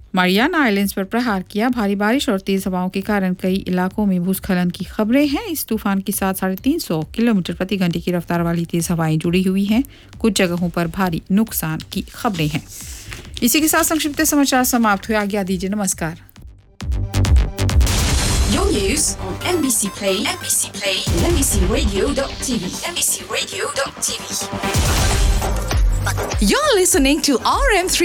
Mariana islands पर प्रहार किया। भारी बारिश और तेज हवाओं के कारण कई इलाकों में भूस्खलन की खबरें हैं। इस तूफान के साथ 350 किलोमीटर प्रति घंटे की रफ्तार वाली तेज हवाएं जुड़ी हुई हैं। कुछ जगहों पर भारी नुकसान की खबरें हैं। इसी के साथ संक्षिप्त समाचार समाप्त हुए। आज्ञा दीजिए, नमस्कार। Your news on MBC Play, and MBCRadio.tv. MBCRadio.tv. You're listening to RM3